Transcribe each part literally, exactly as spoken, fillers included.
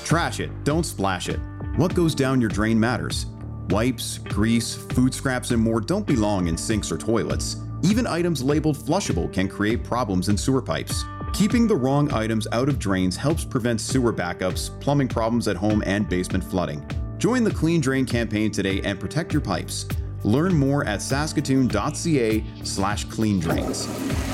Trash it, don't splash it. What goes down your drain matters. Wipes, grease, food scraps, and more don't belong in sinks or toilets. Even items labeled flushable can create problems in sewer pipes. Keeping the wrong items out of drains helps prevent sewer backups, plumbing problems at home, and basement flooding. Join the Clean Drain campaign today and protect your pipes. Learn more at saskatoon.ca slash clean drains.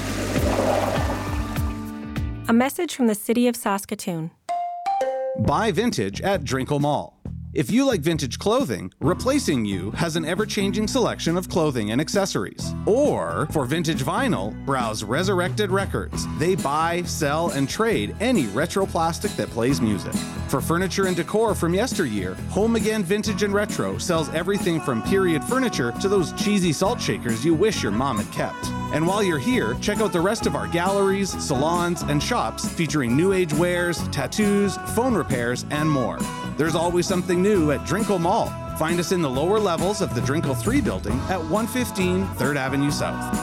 A message from the City of Saskatoon. Buy vintage at Drinkle Mall. If you like vintage clothing, Replacing You has an ever-changing selection of clothing and accessories. Or, for vintage vinyl, browse Resurrected Records. They buy, sell, and trade any retro plastic that plays music. For furniture and decor from yesteryear, Home Again Vintage and Retro sells everything from period furniture to those cheesy salt shakers you wish your mom had kept. And while you're here, check out the rest of our galleries, salons, and shops featuring new age wares, tattoos, phone repairs, and more. There's always something new at Drinkle Mall. Find us in the lower levels of the Drinkle three building at one fifteen third Avenue South.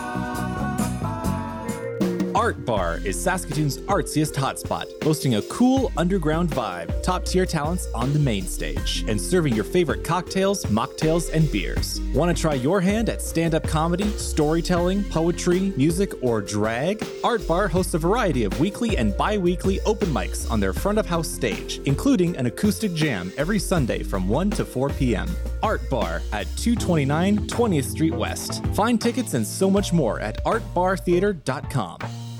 Art Bar is Saskatoon's artsiest hotspot, boasting a cool underground vibe, top-tier talents on the main stage, and serving your favorite cocktails, mocktails, and beers. Want to try your hand at stand-up comedy, storytelling, poetry, music, or drag? Art Bar hosts a variety of weekly and bi-weekly open mics on their front-of-house stage, including an acoustic jam every Sunday from one to four p.m. Art Bar at two twenty-nine twentieth Street West. Find tickets and so much more at art bar theater dot com.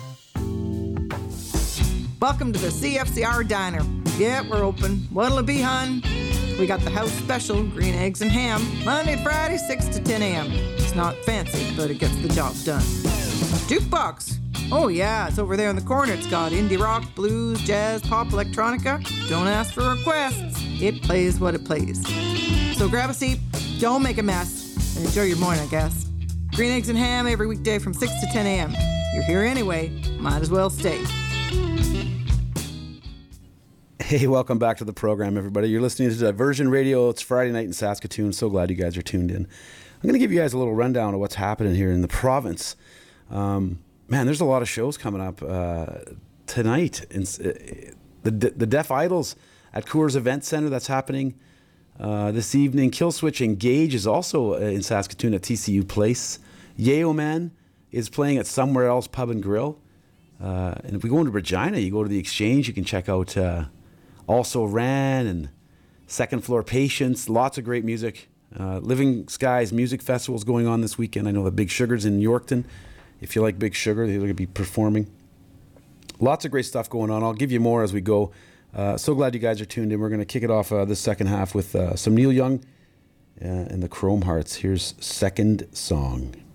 Welcome to the C F C R Diner. Yeah, we're open. What'll it be, hun? We got the house special, green eggs and ham, Monday to Friday, six to ten a.m. It's not fancy, but it gets the job done. Jukebox. Oh yeah, it's over there in the corner. It's got indie rock, blues, jazz, pop, electronica. Don't ask for requests. It plays what it plays. So grab a seat, don't make a mess, and enjoy your morning, I guess. Green eggs and ham every weekday from six to ten a.m. You're here anyway, might as well stay. Hey, welcome back to the program, everybody. You're listening to Diversion Radio. It's Friday night in Saskatoon. So glad you guys are tuned in. I'm going to give you guys a little rundown of what's happening here in the province. Um, man, there's a lot of shows coming up uh, tonight. In, uh, the the Deaf Idols at Coors Event Center, that's happening uh, this evening. Killswitch Engage is also uh, in Saskatoon at T C U Place. Yayo Man is playing at Somewhere Else Pub and Grill. Uh, and if we go into Regina, you go to the Exchange, you can check out... Uh, Also Ran and Second Floor Patience, lots of great music. Uh, Living Skies Music Festival is going on this weekend. I know the Big Sugar's in Yorkton. If you like Big Sugar, they're going to be performing. Lots of great stuff going on. I'll give you more as we go. Uh, so glad you guys are tuned in. We're going to kick it off uh, this second half with uh, some Neil Young uh, and the Chrome Hearts. Here's Second Song.